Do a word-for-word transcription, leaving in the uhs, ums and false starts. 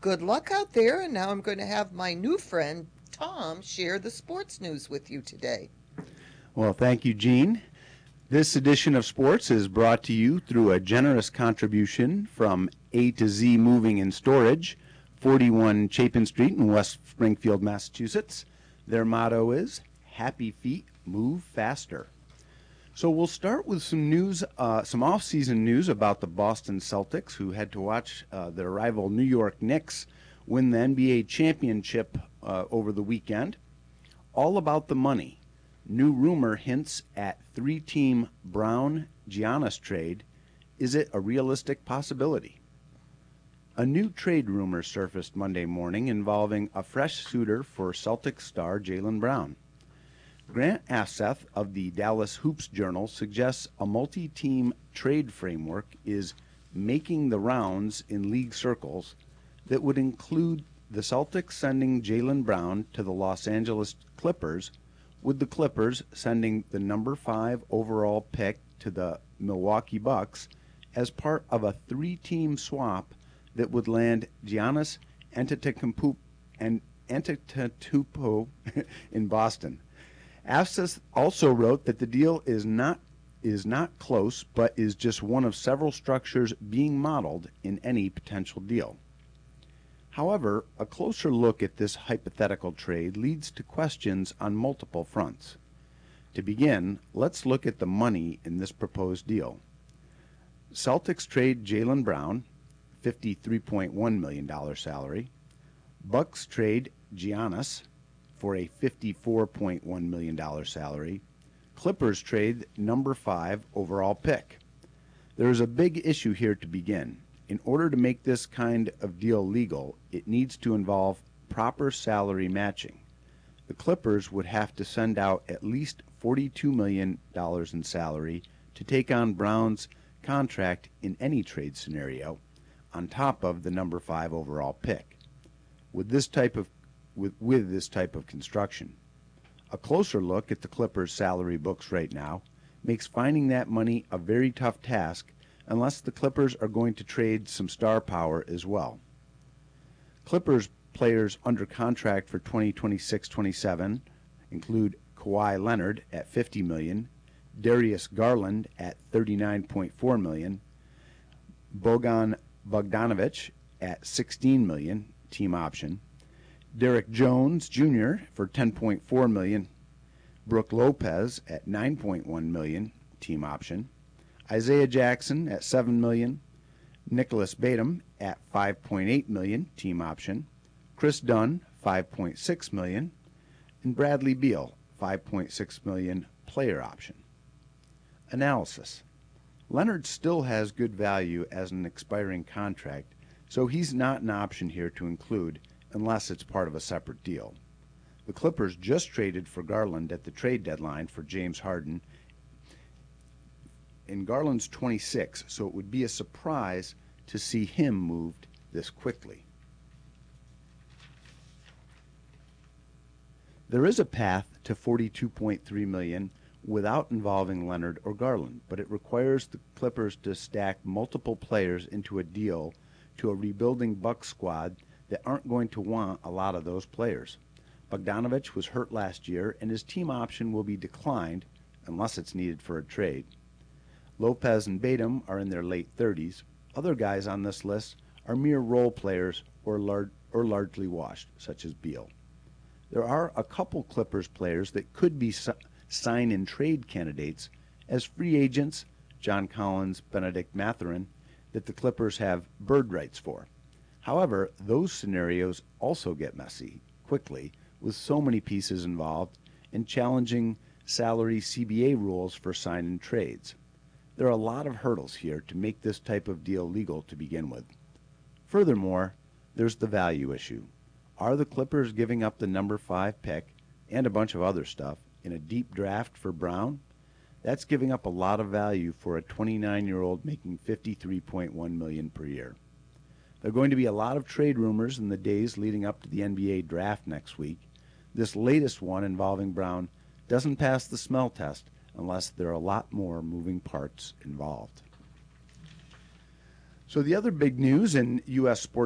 Good luck out there, and now I'm going to have my new friend Tom share the sports news with you today. Well, thank you, Jean. This edition of Sports is brought to you through a generous contribution from A to Z Moving and Storage, forty-one Chapin Street in West Springfield, Massachusetts. Their motto is, Happy Feet Move Faster. So we'll start with some news, uh, some off-season news about the Boston Celtics, who had to watch uh, their rival New York Knicks win the N B A championship uh, over the weekend. All about the money. New rumor hints at three-team Brown-Giannis trade. Is it a realistic possibility? A new trade rumor surfaced Monday morning involving a fresh suitor for Celtics star Jaylen Brown. Grant Afseth of the Dallas Hoops Journal suggests a multi-team trade framework is making the rounds in league circles that would include the Celtics sending Jaylen Brown to the Los Angeles Clippers, with the Clippers sending the number five overall pick to the Milwaukee Bucks as part of a three-team swap that would land Giannis Antetokounmpo and Antetokounmpo in Boston. Afseth also wrote that the deal is not is not close, but is just one of several structures being modeled in any potential deal. However, a closer look at this hypothetical trade leads to questions on multiple fronts. To begin, let's look at the money in this proposed deal. Celtics trade Jaylen Brown, fifty-three point one million dollars salary. Bucks trade Giannis for a fifty-four point one million dollars salary. Clippers trade number five overall pick. There is a big issue here to begin. In order to make this kind of deal legal, it needs to involve proper salary matching. The Clippers would have to send out at least forty-two million dollars in salary to take on Brown's contract in any trade scenario, on top of the number five overall pick. With this type of With, with this type of construction. A closer look at the Clippers' salary books right now makes finding that money a very tough task unless the Clippers are going to trade some star power as well. Clippers players under contract for twenty twenty-six twenty-seven include Kawhi Leonard at fifty million dollars, Darius Garland at thirty-nine point four million dollars, Bogan Bogdanovic at sixteen million dollars, team option, Derek Jones Junior for ten point four million dollars, Brook Lopez at nine point one million dollars, team option, Isaiah Jackson at seven million dollars, Nicholas Batum at five point eight million dollars, team option, Chris Dunn five point six million dollars, and Bradley Beal five point six million dollars, player option. Analysis. Leonard still has good value as an expiring contract, so he's not an option here to include unless it's part of a separate deal. The Clippers just traded for Garland at the trade deadline for James Harden, and Garland's twenty-six, so it would be a surprise to see him moved this quickly. There is a path to forty-two point three million dollars without involving Leonard or Garland, but it requires the Clippers to stack multiple players into a deal to a rebuilding Bucks squad that aren't going to want a lot of those players. Bogdanovic was hurt last year, and his team option will be declined unless it's needed for a trade. Lopez and Batum are in their late thirties. Other guys on this list are mere role players or, lar- or largely washed, such as Beal. There are a couple Clippers players that could be si- sign-and-trade candidates as free agents, John Collins, Benedict Mathurin, that the Clippers have bird rights for. However, those scenarios also get messy quickly with so many pieces involved and challenging salary C B A rules for sign-and trades. There are a lot of hurdles here to make this type of deal legal to begin with. Furthermore, there's the value issue. Are the Clippers giving up the number five pick and a bunch of other stuff in a deep draft for Brown? That's giving up a lot of value for a twenty-nine-year-old making fifty-three point one million dollars per year. There are going to be a lot of trade rumors in the days leading up to the N B A draft next week. This latest one involving Brown doesn't pass the smell test unless there are a lot more moving parts involved. So the other big news in U S sports